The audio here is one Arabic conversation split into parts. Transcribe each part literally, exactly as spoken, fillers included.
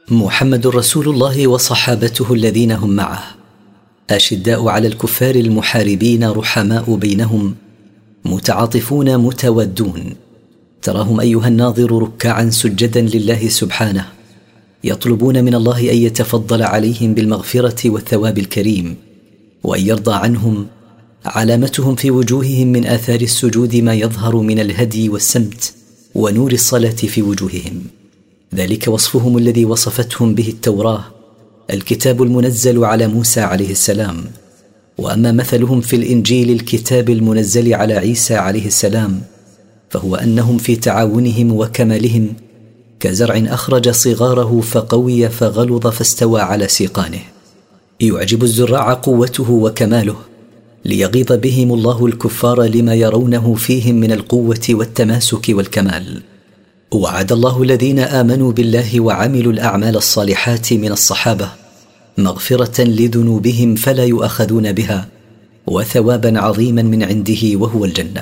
محمد رسول الله وصحابته الذين هم معه أشداء على الكفار المحاربين رحماء بينهم متعاطفون متودون، تراهم أيها الناظر ركعا سجدا لله سبحانه، يطلبون من الله أن يتفضل عليهم بالمغفرة والثواب الكريم وأن يرضى عنهم. علامتهم في وجوههم من آثار السجود ما يظهر من الهدي والسمت ونور الصلاة في وجوههم، ذلك وصفهم الذي وصفتهم به التوراة، الكتاب المنزل على موسى عليه السلام. وأما مثلهم في الإنجيل الكتاب المنزل على عيسى عليه السلام فهو أنهم في تعاونهم وكمالهم كزرع أخرج صغاره فقوي فغلظ فاستوى على سيقانه. يعجب الزراع قوته وكماله ليغيظ بهم الله الكفار لما يرونه فيهم من القوة والتماسك والكمال. وعد الله الذين آمنوا بالله وعملوا الأعمال الصالحات من الصحابة مغفرة لذنوبهم فلا يؤاخذون بها وثوابا عظيما من عنده وهو الجنة.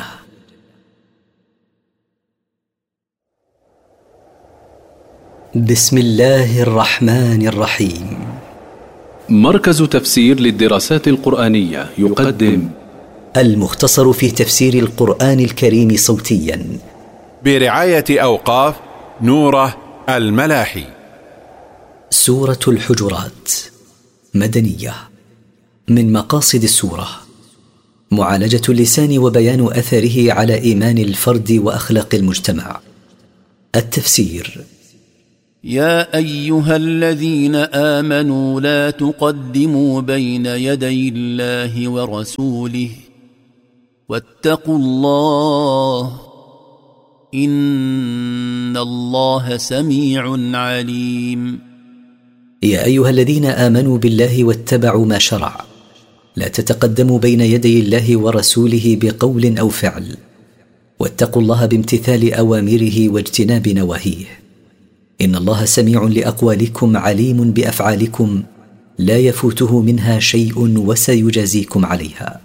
بسم الله الرحمن الرحيم. مركز تفسير للدراسات القرآنية يقدم المختصر في تفسير القرآن الكريم صوتيا برعاية أوقاف نوره الملاحي. سورة الحجرات مدنية. من مقاصد السورة معالجة اللسان وبيان أثره على إيمان الفرد وأخلاق المجتمع. التفسير: يا أيها الذين آمنوا لا تقدموا بين يدي الله ورسوله واتقوا الله إن الله سميع عليم. يا أيها الذين آمنوا بالله واتبعوا ما شرع لا تتقدموا بين يدي الله ورسوله بقول أو فعل، واتقوا الله بامتثال أوامره واجتناب نواهيه، إن الله سميع لأقوالكم عليم بأفعالكم لا يفوته منها شيء وسيجازيكم عليها.